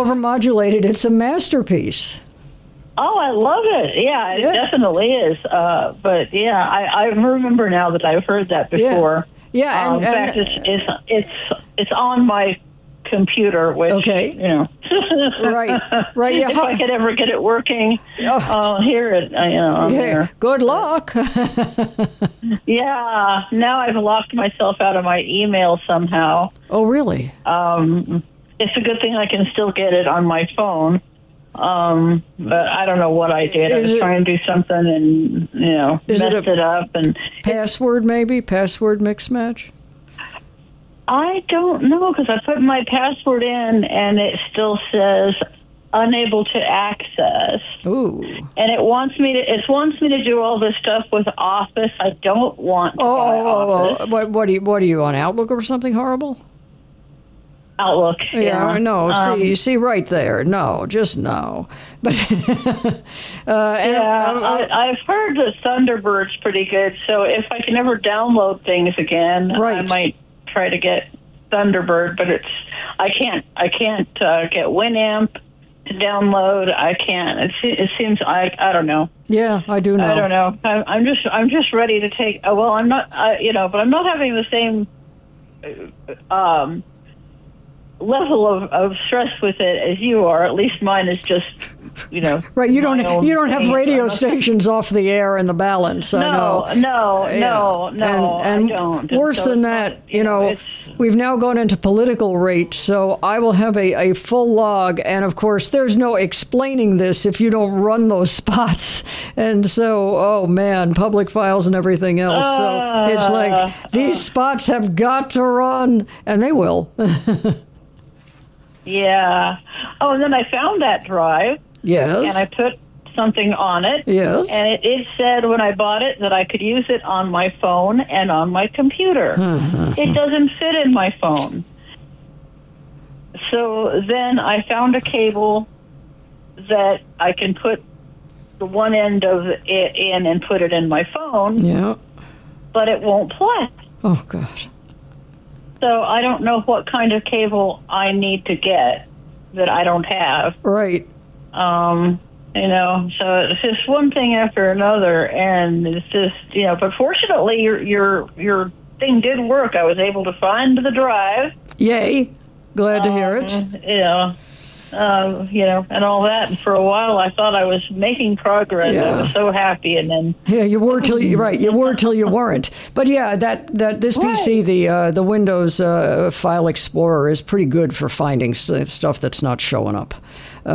overmodulated. It's a masterpiece. Oh, I love it. Yeah, it definitely is. But yeah, I remember now that I've heard that before. Yeah. In fact, it's on my computer, which right. Yeah, if I could ever get it working, I'll hear it. There. Good luck. Yeah. Now I've locked myself out of my email somehow. Oh, really? It's a good thing I can still get it on my phone. But I don't know what I did. I was trying to do something and, messed it up. And password, maybe? Password mix match? I don't know, because I put my password in and it still says unable to access. Ooh. And it wants me to do all this stuff with Office. I don't want to buy Office. What are you on, Outlook or something horrible? Outlook. Yeah, no. See right there. No, just no. But I've heard that Thunderbird's pretty good. So if I can ever download things again, I might try to get Thunderbird. But I can't get Winamp to download. I can't. It seems I don't know. Yeah, I do know. I don't know. I'm just ready to take. Well, I'm not. But I'm not having the same level of stress with it as you are. At least mine is just, right. You don't have radio stations off the air in the balance. No, I know. No, and I don't. Worse than that, we've now gone into political rates, so I will have a full log, and of course, there's no explaining this if you don't run those spots. And so, oh man, public files and everything else. So it's like these spots have got to run, and they will. Yeah. Oh, and then I found that drive. Yes. And I put something on it. Yes. And it said when I bought it that I could use it on my phone and on my computer. It doesn't fit in my phone. So then I found a cable that I can put the one end of it in and put it in my phone. Yeah. But it won't play. Oh, gosh. So I don't know what kind of cable I need to get that I don't have. Right. So it's just one thing after another, and it's just, but fortunately your thing did work. I was able to find the drive. Yay. Glad to hear it. And all that. And for a while, I thought I was making progress. Yeah. I was so happy, and then you were till you weren't. But yeah, this PC, the Windows File Explorer, is pretty good for finding stuff that's not showing up.